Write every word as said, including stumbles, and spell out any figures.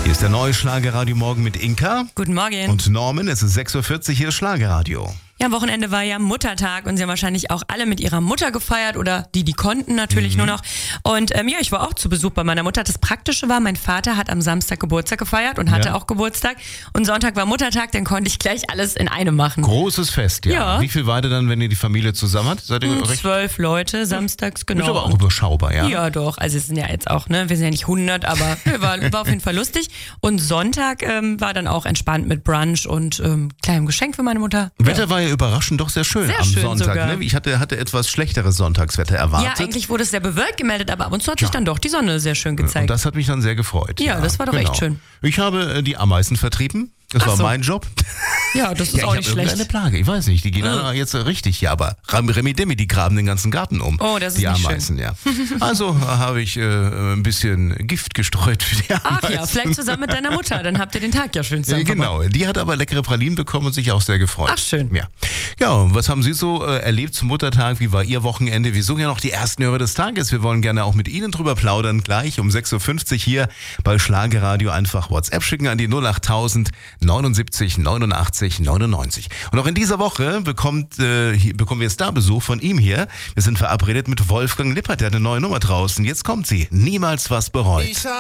Hier ist der neue Schlagerradio Morgen mit Inka. Guten Morgen. Und Norman, es ist sechs Uhr vierzig, hier ist Schlagerradio. Ja, am Wochenende war ja Muttertag und sie haben wahrscheinlich auch alle mit ihrer Mutter gefeiert oder die, die konnten natürlich mhm. nur noch. Und ähm, ja, ich war auch zu Besuch bei meiner Mutter. Das Praktische war, mein Vater hat am Samstag Geburtstag gefeiert und hatte ja. auch Geburtstag. Und Sonntag war Muttertag, dann konnte ich gleich alles in einem machen. Großes Fest, ja. ja. Wie viel war ihr dann, wenn ihr die Familie zusammen habt? Seid ihr hm, recht? Zwölf Leute, samstags, genau. Ist aber auch überschaubar, ja? Ja, doch. Also es sind ja jetzt auch, ne, wir sind ja nicht hundert, aber war, war auf jeden Fall lustig. Und Sonntag ähm, war dann auch entspannt mit Brunch und ähm, kleinem Geschenk für meine Mutter. Wetter ja. war ja überraschend doch sehr schön sehr am schön Sonntag. sogar. Ne? Ich hatte, hatte etwas schlechteres Sonntagswetter erwartet. Ja, eigentlich wurde es sehr bewölkt gemeldet, aber ab und zu hat sich ja. dann doch die Sonne sehr schön gezeigt. Und das hat mich dann sehr gefreut. Ja, ja das war doch genau. echt schön. Ich habe äh, die Ameisen vertrieben. Das Ach war so. mein Job. Ja, das ist ja, auch nicht schlecht. Eine Plage, ich weiß nicht. Die gehen oh. jetzt richtig, ja, aber Remi Demi, die graben den ganzen Garten um. Oh, das ist die nicht Ameisen, schön. ja. Also äh, habe ich äh, ein bisschen Gift gestreut für die Ameisen. Ach ja, vielleicht zusammen mit deiner Mutter, dann habt ihr den Tag ja schön zusammen. Ja, genau, die hat aber leckere Pralinen bekommen und sich auch sehr gefreut. Ach schön. Ja, ja, und was haben Sie so äh, erlebt zum Muttertag? Wie war Ihr Wochenende? Wir suchen ja noch die ersten Hörer des Tages. Wir wollen gerne auch mit Ihnen drüber plaudern. Gleich um sechs Uhr fünfzig hier bei Schlagerradio. Einfach WhatsApp schicken an die null acht tausend neunundsiebzig neunundachtzig neunundneunzig. Und auch in dieser Woche bekommt, äh, hier, bekommen wir Starbesuch von ihm hier. Wir sind verabredet mit Wolfgang Lippert, der hat eine neue Nummer draußen. Jetzt kommt sie. Niemals was bereut.